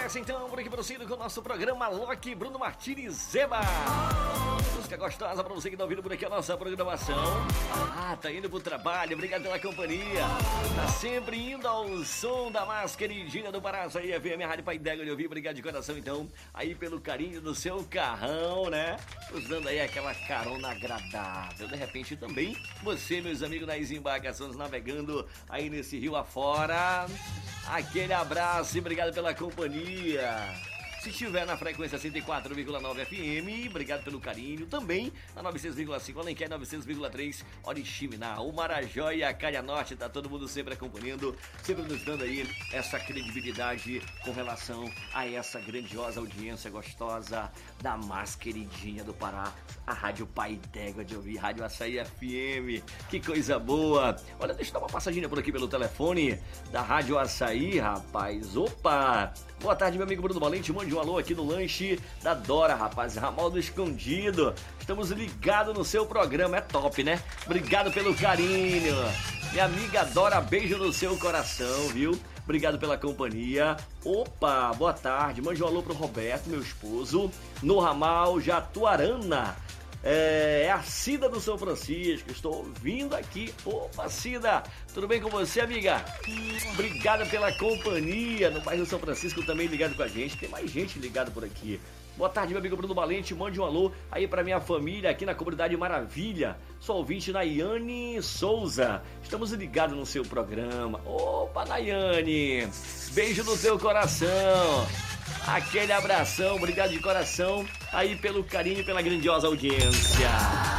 nessa então, por aqui prosseguindo com o nosso programa Loki Bruno Martins Zeba. Música gostosa pra você que tá ouvindo por aqui a nossa programação. Tá indo pro trabalho, obrigado pela companhia. Tá sempre indo ao som da mais queridinha do Pará, aí FM, a Rádio Pai d'Égua de ouvir. Obrigado de coração então, aí pelo carinho do seu carrão, né? Usando aí aquela carona agradável. De repente também, você, meus amigos nas embarcações, navegando aí nesse rio afora. Aquele abraço e obrigado pela companhia. Se estiver na frequência 104,9 FM, obrigado pelo carinho. Também na 96,5, Alenquer 96,3, Oriximiná, o Marajó e a Calha Norte, tá todo mundo sempre acompanhando, sempre nos dando aí essa credibilidade com relação a essa grandiosa audiência gostosa da mais queridinha do Pará, a Rádio Pai d'Égua de ouvir, Rádio Açaí FM. Que coisa boa! Olha, deixa eu dar uma passadinha por aqui pelo telefone da Rádio Açaí, rapaz. Opa! Boa tarde, meu amigo Bruno Valente. Mande um alô aqui no lanche da Dora, rapaz. Ramal do Escondido. Estamos ligados no seu programa. É top, né? Obrigado pelo carinho. Minha amiga Dora, beijo no seu coração, viu? Obrigado pela companhia. Opa, boa tarde. Mande um alô pro Roberto, meu esposo, no Ramal Jatuarana. É a Cida do São Francisco, estou ouvindo aqui. Opa, Cida, tudo bem com você, amiga? Obrigada pela companhia. No bairro São Francisco também ligado com a gente. Tem mais gente ligado por aqui. Boa tarde, meu amigo Bruno Valente. Mande um alô aí pra minha família aqui na comunidade Maravilha. Sou ouvinte Nayane Souza. Estamos ligados no seu programa. Opa, Nayane, beijo no teu coração. Aquele abração, obrigado de coração aí pelo carinho e pela grandiosa audiência.